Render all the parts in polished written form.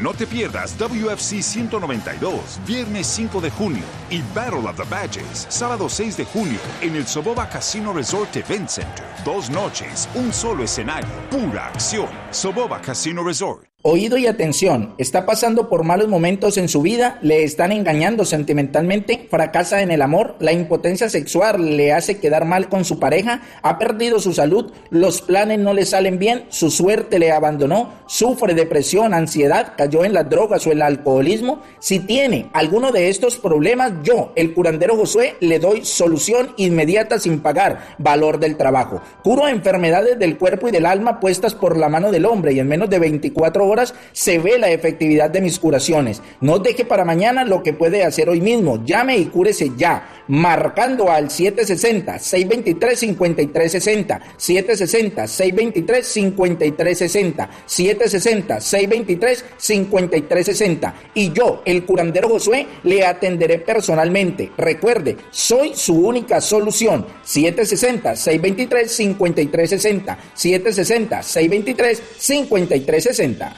No te pierdas WFC 192, viernes 5 de junio, y Battle of the Badges, sábado 6 de junio, en el Soboba Casino Resort Event Center. 2 noches, un solo escenario, pura acción. Soboba Casino Resort. Oído y atención, ¿está pasando por malos momentos en su vida? ¿Le están engañando sentimentalmente? ¿Fracasa en el amor? ¿La impotencia sexual le hace quedar mal con su pareja? ¿Ha perdido su salud? ¿Los planes no le salen bien? ¿Su suerte le abandonó? ¿Sufre depresión, ansiedad? ¿Cayó en las drogas o el alcoholismo? Si tiene alguno de estos problemas, yo, el curandero Josué, le doy solución inmediata sin pagar valor del trabajo. Curo enfermedades del cuerpo y del alma puestas por la mano del hombre, y en menos de 24 horas se ve la efectividad de mis curaciones. No deje para mañana lo que puede hacer hoy mismo. Llame y cúrese ya, marcando al 760-623-5360, 760-623-5360, 760-623-5360, y yo, el curandero Josué, le atenderé personalmente. Recuerde, soy su única solución. 760-623-5360, 760-623-5360.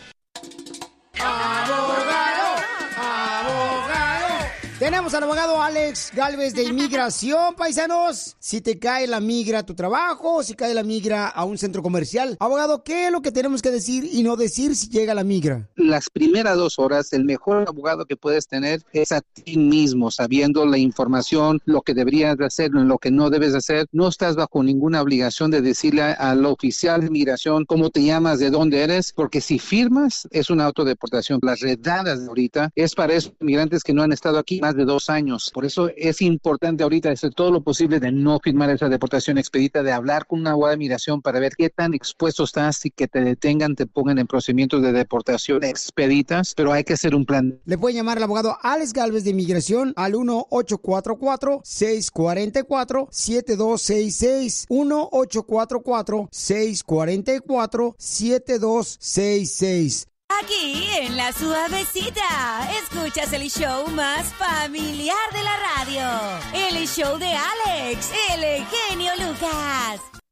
¡Abogado! ¡Abogado! Tenemos al abogado Alex Gálvez de Inmigración, paisanos. Si te cae la migra a tu trabajo, si cae la migra a un centro comercial. Abogado, ¿qué es lo que tenemos que decir y no decir si llega la migra? Las primeras 2 horas, el mejor abogado que puedes tener es a ti mismo, sabiendo la información, lo que deberías de hacer, lo que no debes hacer. No estás bajo ninguna obligación de decirle al oficial de migración cómo te llamas, de dónde eres, porque si firmas es una autodeportación. Las redadas de ahorita es para esos migrantes que no han estado aquí más de 2 años. Por eso es importante ahorita hacer todo lo posible de no firmar esa deportación expedita, de hablar con una abogada de migración para ver qué tan expuesto estás y que te detengan, te pongan en procedimientos de deportación expeditas, pero hay que hacer un plan. Le pueden llamar al abogado Alex Gálvez de Inmigración al 1-844-644-7266, 1-844-644-7266. Aquí en La Suavecita, escuchas el show más familiar de la radio. El show de Alex, el genio Lucas.